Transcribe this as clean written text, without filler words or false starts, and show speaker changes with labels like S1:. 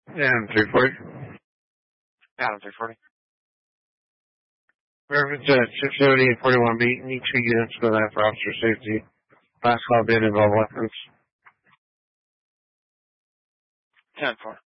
S1: Adam 340.
S2: Adam 340.
S1: Reference 670 and 41B. Need 2 units for that for officer safety. Last call did involve weapons.
S2: 10-4.